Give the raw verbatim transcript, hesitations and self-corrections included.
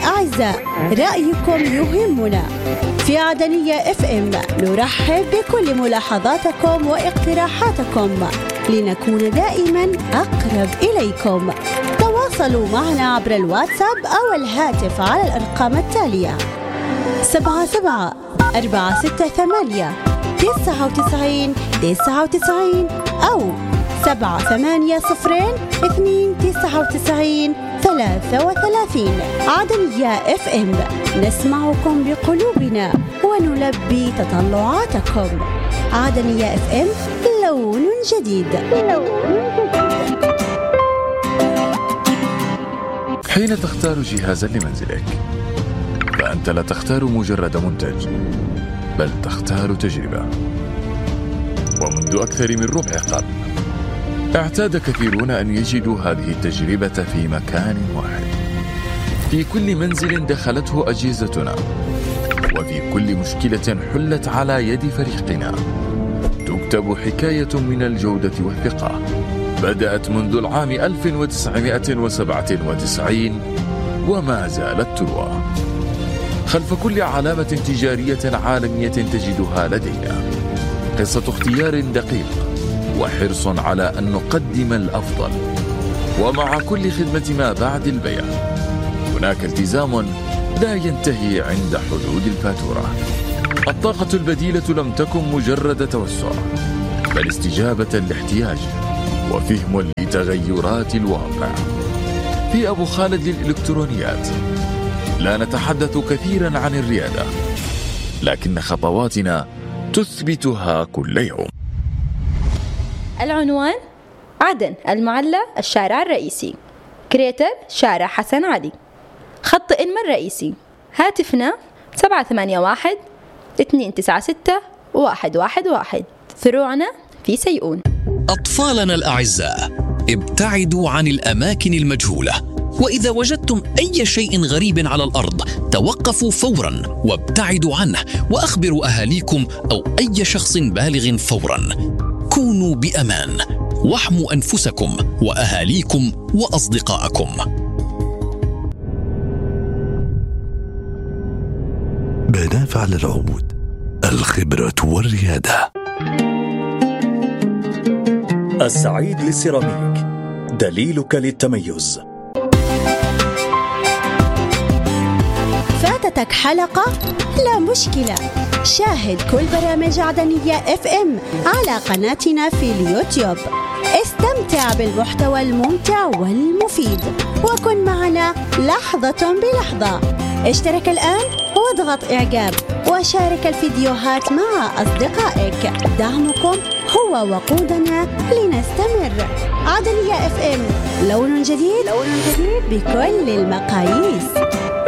الأعزاء، رأيكم يهمنا. في عدنية اف ام نرحب بكل ملاحظاتكم واقتراحاتكم لنكون دائما أقرب إليكم. تواصلوا معنا عبر الواتساب أو الهاتف على الأرقام التالية: سبعة سبعة أربعة ستة ثمانية تسعة وتسعين تسعة وتسعين أو سبعة ثمانية صفرين اثنين تسعة وتسعين ثلاثة وثلاثين. عدنية اف ام، نسمعكم بقلوبنا ونلبي تطلعاتكم. عدنية اف ام، لون جديد. حين تختار جهازا لمنزلك فأنت لا تختار مجرد منتج، بل تختار تجربة. ومنذ أكثر من ربع قرن اعتاد كثيرون أن يجدوا هذه التجربة في مكان واحد، في كل منزل دخلته أجهزتنا، وفي كل مشكلة حلت على يد فريقنا تكتب حكاية من الجودة والثقة بدأت منذ العام ألف وتسعمائة وسبعة وتسعين وما زالت تروى. خلف كل علامة تجارية عالمية تجدها لدينا قصة اختيار دقيق وحرص على أن نقدم الأفضل، ومع كل خدمة ما بعد البيع هناك التزام لا ينتهي عند حدود الفاتورة. الطاقة البديلة لم تكن مجرد توسع، بل استجابة لاحتياج وفهم لتغيرات الواقع. في أبو خالد للإلكترونيات لا نتحدث كثيرا عن الريادة، لكن خطواتنا تثبتها كل يوم. العنوان: عدن، المعلى، الشارع الرئيسي. كريتر: شارع حسن علي. خط إنما الرئيسي. هاتفنا سبعة ثمانية واحد اثنين تسعة ستة واحد واحد واحد. فروعنا في سيئون. أطفالنا الأعزاء، ابتعدوا عن الأماكن المجهولة، وإذا وجدتم أي شيء غريب على الأرض توقفوا فوراً وابتعدوا عنه، وأخبروا أهاليكم أو أي شخص بالغ فوراً. كونوا بأمان واحموا أنفسكم وأهاليكم وأصدقائكم. بنافع للعود، الخبرة والريادة. السعيد للسيراميك، دليلك للتميز. فاتتك حلقة؟ لا مشكلة، شاهد كل برامج عدنية اف ام على قناتنا في اليوتيوب. استمتع بالمحتوى الممتع والمفيد وكن معنا لحظة بلحظة. اشترك الآن واضغط إعجاب وشارك الفيديوهات مع أصدقائك. دعمكم هو وقودنا لنستمر. عدنية اف ام، لون جديد، لون جديد بكل المقاييس.